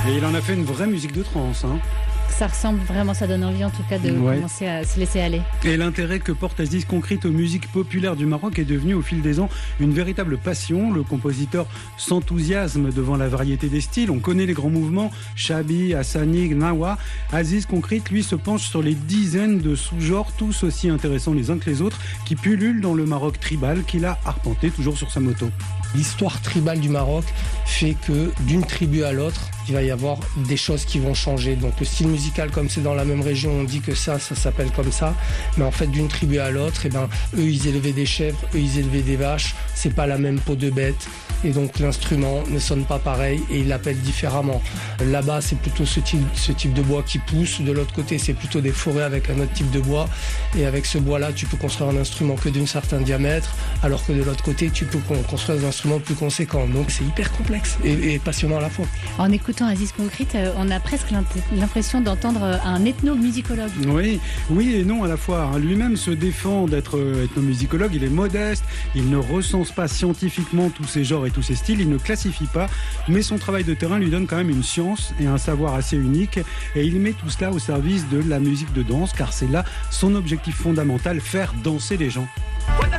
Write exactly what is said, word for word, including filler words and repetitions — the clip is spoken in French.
Et il en a fait une vraie musique de trance, hein. Ça ressemble vraiment, ça donne envie en tout cas de ouais. commencer à se laisser aller. Et l'intérêt que porte Aziz Concrete aux musiques populaires du Maroc est devenu au fil des ans une véritable passion. Le compositeur s'enthousiasme devant la variété des styles. On connaît les grands mouvements, Chabi, Hassani, Gnawa. Aziz Concrete, lui, se penche sur les dizaines de sous-genres, tous aussi intéressants les uns que les autres, qui pullulent dans le Maroc tribal qu'il a arpenté toujours sur sa moto. L'histoire tribale du Maroc fait que d'une tribu à l'autre, il va y avoir des choses qui vont changer. Donc le style musical, comme c'est dans la même région, on dit que ça, ça s'appelle comme ça. Mais en fait, d'une tribu à l'autre, eh ben, eux, ils élevaient des chèvres, eux, ils élevaient des vaches. C'est pas la même peau de bête. Et donc l'instrument ne sonne pas pareil et il l'appelle différemment. Là-bas, c'est plutôt ce type, ce type de bois qui pousse. De l'autre côté, c'est plutôt des forêts avec un autre type de bois. Et avec ce bois-là, tu peux construire un instrument que d'un certain diamètre, alors que de l'autre côté, tu peux construire des instruments plus conséquents. Donc c'est hyper complexe et, et passionnant à la fois. En écoutant Aziz Concrete, on a presque l'impression d'entendre un ethnomusicologue. Oui, oui et non à la fois. Lui-même se défend d'être ethnomusicologue. Il est modeste, il ne recense pas scientifiquement tous ces genres et tous ces styles, il ne classifie pas, mais son travail de terrain lui donne quand même une science et un savoir assez unique. Et il met tout cela au service de la musique de danse, car c'est là son objectif fondamental, faire danser les gens.